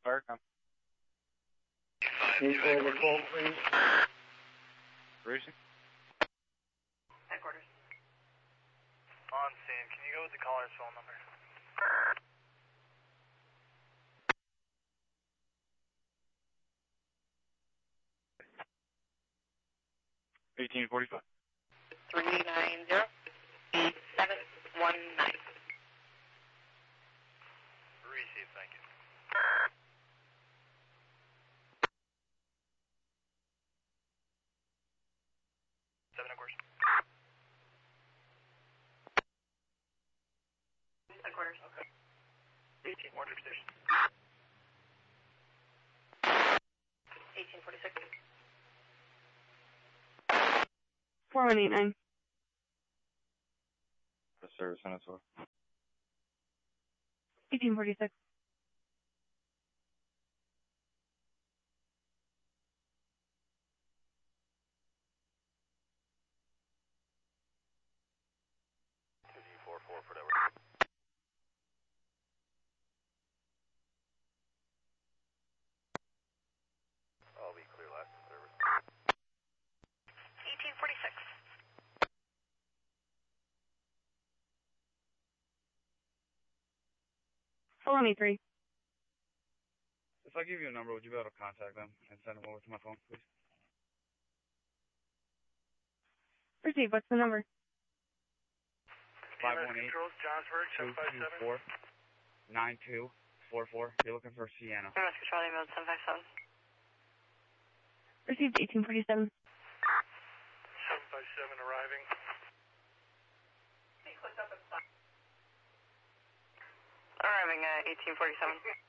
Firecom. Need for the call, please. Racing. Headquarters. On scene. Can you go with the caller's phone number? $18.45. 390-8719. Receive, thank you. Seven, of course. Headquarters. Okay. 18, more trip station. 1846. 4189. The service on its way. 1846. G44 for whatever. I'll be clear last in service. 1846. $413. If I give you a number, would you be able to contact them and send them over to my phone, please? Receive, what's the number? 518 Controls, Johnsburg, 757. 9244. You're looking for Sienna. MS Control, email 757. Received 1847. 757 arriving. Arriving at 1847.